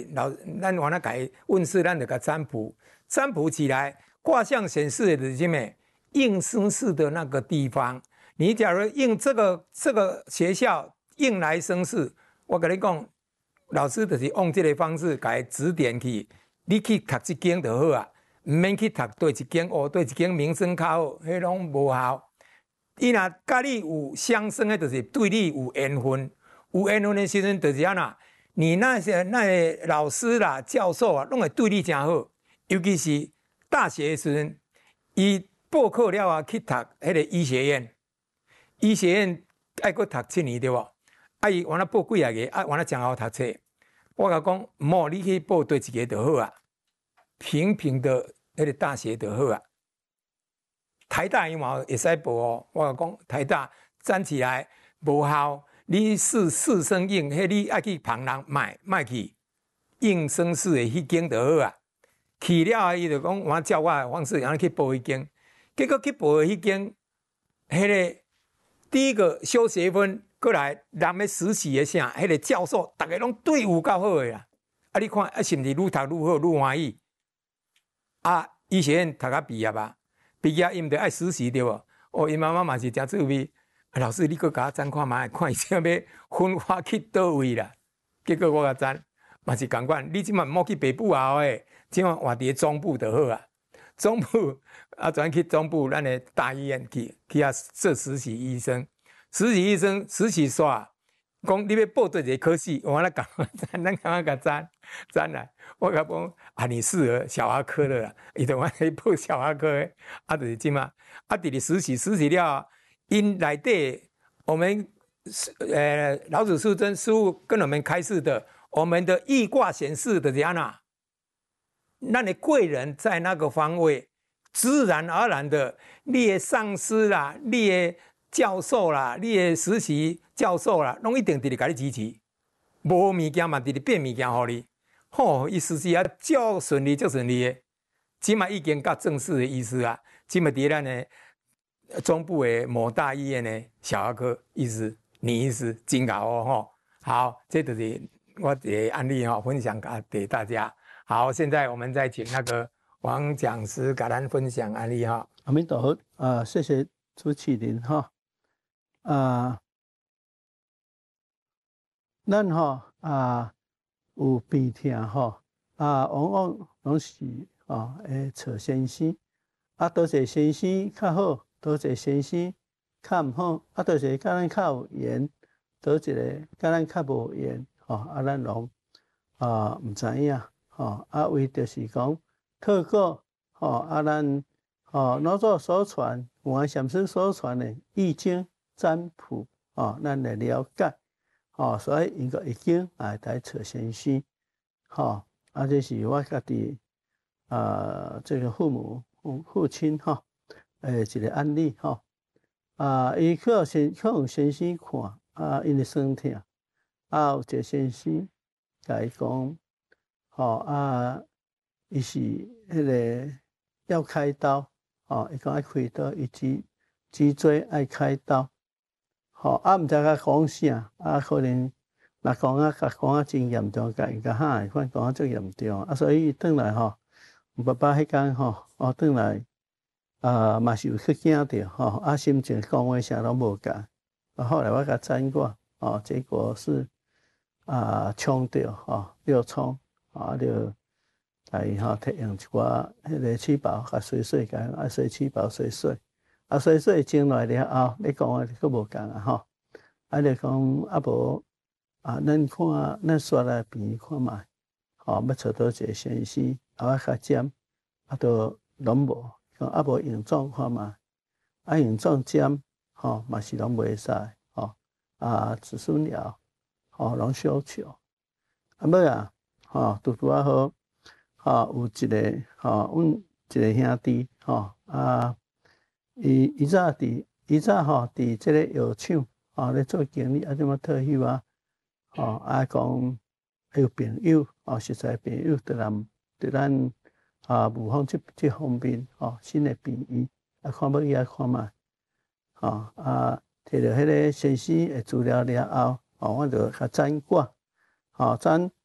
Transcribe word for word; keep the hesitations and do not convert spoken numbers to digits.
老咱原来改问世，咱就甲占卜，占卜起来卦象显示的是什么？应生世的那个地方，你假如应这个这个学校应来生世，我跟你讲，老师就是用这个方式给指点去，你去读这间就好啊，唔免去读对一间哦，对一间名声较好，迄拢无效。伊若甲你有相生的，就是对你有缘分，有缘分的时阵就是安那，你那些那些老师啦、教授啊，拢会对你真好，尤其是大学的时阵，伊报考了啊，去读迄个医学院，医学院爱搁读七年对无？啊，伊原来报几啊个，啊，原来真好读册。我甲讲，唔好，你去报对一个就好啊，平平的迄个大学就好啊。台大伊嘛会使报哦，我甲讲台大站起来无效，你试试生应，迄你爱去旁人买卖去，应生死的迄间就好啊。去了后，伊就讲，我照我的方式，然后去报迄间。结果去报迄间，迄个第一个修学分，过来人要实习的啥，迄个教授，大家拢对有够好的啦。啊，你看啊，是毋是愈读愈好，愈欢喜？啊，医学院读到毕业啊，毕业伊毋得爱实习对无？哦，因妈妈嘛是真趣味。啊，老师，你搁甲我占看卖，看伊啥要分发去倒位啦？结果我甲占，嘛是共款。你即满毋好去北部啊诶，即满换伫中部就好啊。中部啊，转去中部咱的大医院去，去遐做实习医生。实习医生实习煞，讲你要报对一个科系，我来讲咱咱赶快甲占占来。我甲讲啊，你适合小儿科的啦，伊就我来报小儿科的，啊，就是即嘛。啊，伫咧实习实习了，因内底我们呃老子素贞师父跟我们开示的，我们的易卦显示的怎样啊？那你贵人在那个方位，自然而然的，你的上司啦，你的教授啦，你的实习教授啦，拢一定伫咧甲你支持。无物件嘛，伫咧变物件互你。吼、哦，伊实习啊，足顺利，足顺利的。即嘛已经到正式的医师啊，即嘛伫咱的中部的某大医院的小儿科医师、女医师，真好哦吼。好，这就是我的案例哈、哦，分享给大家。好，现在我们再请那个王讲师给咱分享案例哈。 阿弥陀佛啊、呃，谢谢朱启林哈啊，咱哈啊有病痛哈啊，往往拢是啊诶找先生，啊多些先生较好，多些先生较毋好，啊多些甲咱较有缘，多一个甲咱较无缘，吼啊咱拢啊毋知影。哦，啊，为就是讲透过哦，啊，咱哦老祖所传，有啊禅师所传的易经占卜，哦，咱来了解，哦，所以应该已经来来找先生，哦，啊，这是我家己啊，这个父母父父亲哈，诶、哦，一个案例哈，啊，伊去先去互先生看，啊，因为身体，啊，有一个先生甲伊讲。哦啊，伊是迄个要开刀，哦，伊讲爱开刀，伊脊脊椎爱开刀，吼、哦、啊，毋知甲讲啥，啊，可能若讲啊，甲讲啊真严重，甲伊甲喊，反讲啊足严重，啊，所以伊转来吼，爸爸迄天吼，哦，转来啊，嘛是有去惊着，吼、哦，啊，心情讲话啥拢无共，啊，后来我甲占过，哦，结果是啊，冲着，吼，六冲。啊，就来吼摕用一寡迄个气泡，甲洗洗，甲啊洗气泡洗洗，啊洗洗蒸来了后，你讲啊佫无共啊吼，啊就讲啊无啊，咱看咱刷来病看卖，吼要找到一个先生，啊我较尖，啊都拢无，讲啊无用状看卖，啊用状尖，吼嘛是拢袂使，吼啊子孙疗，吼拢小笑，啊尾啊。吼，拄拄啊好，吼有一个吼，阮一个兄弟吼啊，伊伊早伫伊早吼伫即个药厂吼咧做经理，啊怎么退休啊？吼啊讲有朋友吼，实在朋友伫咱伫咱啊武汉即即方面吼，新的病院啊看要伊啊看卖，吼啊摕着迄个先生的资料了后，吼我就甲占卦，吼占。